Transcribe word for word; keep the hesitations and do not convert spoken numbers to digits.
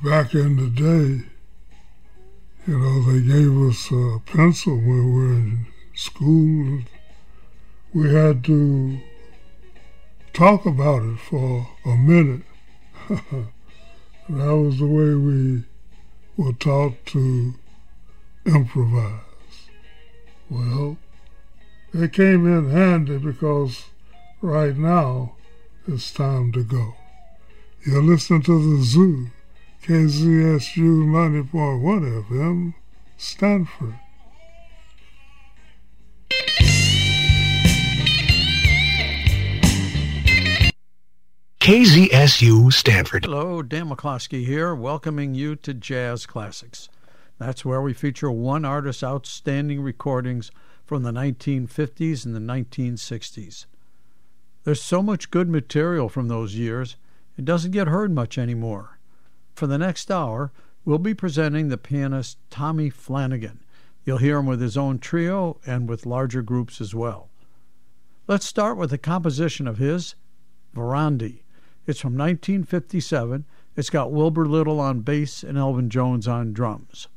back in the day, you know, they gave us a pencil when we were in school. We had to talk about it for a minute. That was the way we were taught to improvise. Well, it came in handy because right now it's time to go. You're listening to The Zoo, K Z S U ninety point one F M, Stanford. K Z S U Stanford. Hello, Dan McCloskey here, welcoming you to Jazz Classics. That's where we feature one artist's outstanding recordings from the nineteen fifties and the nineteen sixties. There's so much good material from those years, it doesn't get heard much anymore. For the next hour, we'll be presenting the pianist Tommy Flanagan. You'll hear him with his own trio and with larger groups as well. Let's start with a composition of his, Verandi. It's from nineteen fifty-seven. It's got Wilbur Little on bass and Elvin Jones on drums.